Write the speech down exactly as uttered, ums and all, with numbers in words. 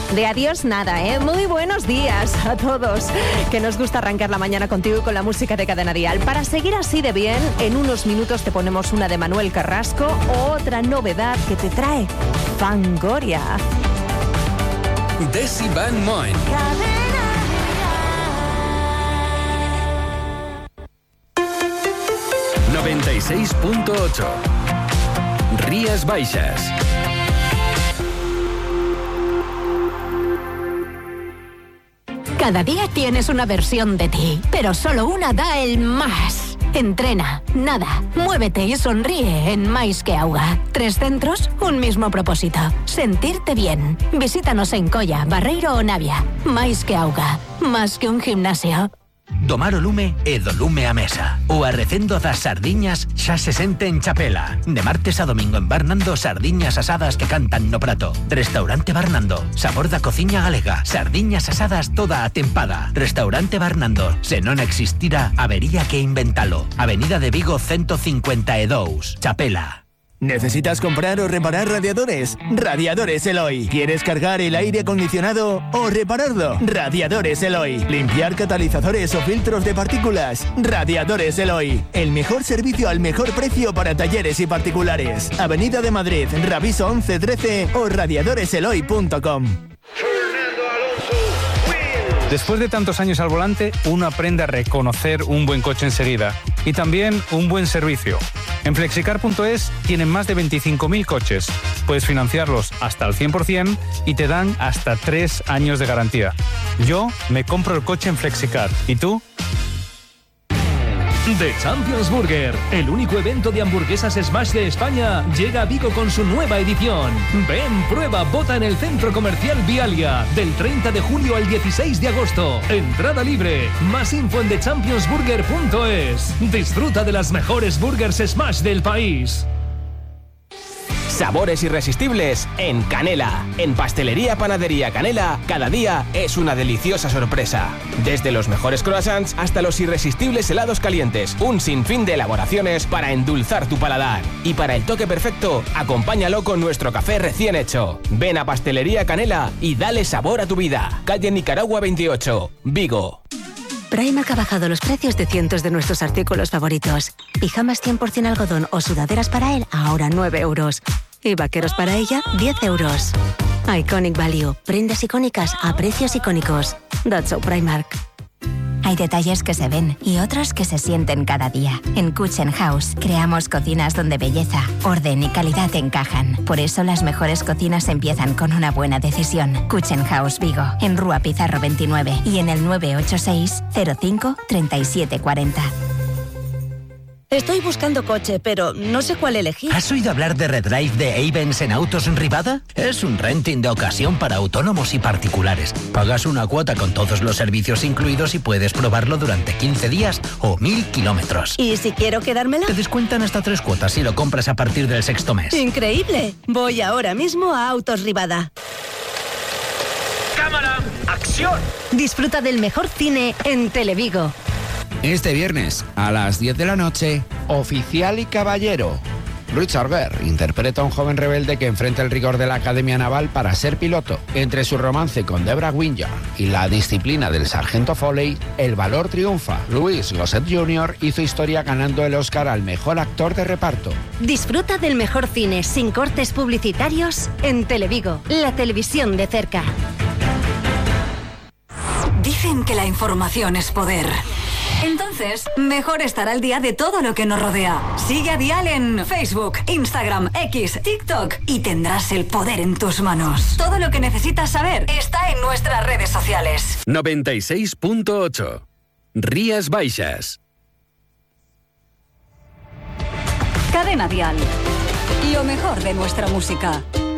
De adiós nada, ¿eh? Muy buenos días a todos, que nos gusta arrancar la mañana contigo y con la música de Cadena Dial. Para seguir así de bien, en unos minutos te ponemos una de Manuel Carrasco, otra novedad que te trae Fangoria. Desi Van Moen. noventa y seis punto ocho. Rías Baixas. Cada día tienes una versión de ti, pero solo una da el más. Entrena, nada, muévete y sonríe en Mais que Auga. Tres centros, un mismo propósito. Sentirte bien. Visítanos en Colla, Barreiro o Navia. Mais que Auga. Más que un gimnasio. Domar o lume e do lume a mesa. O arrecendo das sardiñas xa se sente en Chapela. De martes a domingo en Barnando, sardiñas asadas que cantan no prato. Restaurante Barnando, sabor da cociña galega. Sardiñas asadas toda a tempada. Restaurante Barnando, se non existira, habería que inventalo. Avenida de Vigo ciento cincuenta y dos, Chapela. ¿Necesitas comprar o reparar radiadores? Radiadores Eloy. ¿Quieres cargar el aire acondicionado o repararlo? Radiadores Eloy. ¿Limpiar catalizadores o filtros de partículas? Radiadores Eloy. El mejor servicio al mejor precio para talleres y particulares. Avenida de Madrid, Raviso once trece o radiadores eloy punto com. Después de tantos años al volante, uno aprende a reconocer un buen coche enseguida y también un buen servicio. En flexicar punto es tienen más de veinticinco mil coches. Puedes financiarlos hasta el cien por ciento y te dan hasta tres años de garantía. Yo me compro el coche en Flexicar. ¿Y tú? The Champions Burger, el único evento de hamburguesas Smash de España, llega a Vigo con su nueva edición. Ven, prueba, vota en el Centro Comercial Vialia, del treinta de julio al dieciséis de agosto. Entrada libre. Más info en the champions burger punto es. Disfruta de las mejores burgers Smash del país. Sabores irresistibles en Canela. En Pastelería Panadería Canela, cada día es una deliciosa sorpresa. Desde los mejores croissants hasta los irresistibles helados calientes. Un sinfín de elaboraciones para endulzar tu paladar. Y para el toque perfecto, acompáñalo con nuestro café recién hecho. Ven a Pastelería Canela y dale sabor a tu vida. Calle Nicaragua veintiocho, Vigo. Primark ha bajado los precios de cientos de nuestros artículos favoritos. Pijamas cien por ciento algodón o sudaderas para él, ahora nueve euros. Y vaqueros para ella, diez euros. Iconic Value. Prendas icónicas a precios icónicos. That's so Primark. Hay detalles que se ven y otros que se sienten cada día. En Kitchen House creamos cocinas donde belleza, orden y calidad encajan. Por eso las mejores cocinas empiezan con una buena decisión. Kitchen House Vigo, en Rúa Pizarro veintinueve y en el nueve ocho seis, cero cinco, treinta y siete cuarenta. Estoy buscando coche, pero no sé cuál elegir. ¿Has oído hablar de Redrive de Avens en Autos en Rivada? Es un renting de ocasión para autónomos y particulares. Pagas una cuota con todos los servicios incluidos y puedes probarlo durante quince días o mil kilómetros. ¿Y si quiero quedármela? Te descuentan hasta tres cuotas si lo compras a partir del sexto mes. ¡Increíble! Voy ahora mismo a Autos Rivada. ¡Cámara! ¡Acción! Disfruta del mejor cine en Televigo. Este viernes, a las diez de la noche, Oficial y Caballero. Richard Gere interpreta a un joven rebelde que enfrenta el rigor de la Academia Naval para ser piloto. Entre su romance con Debra Winger y la disciplina del sargento Foley, el valor triunfa. Louis Gossett junior hizo historia ganando el Oscar al mejor actor de reparto. Disfruta del mejor cine sin cortes publicitarios en Televigo, la televisión de cerca. Dicen que la información es poder. Entonces, mejor estar al día de todo lo que nos rodea. Sigue a Dial en Facebook, Instagram, X, TikTok y tendrás el poder en tus manos. Todo lo que necesitas saber está en nuestras redes sociales. noventa y seis punto ocho. Rías Baixas. Cadena Dial. Lo mejor de nuestra música.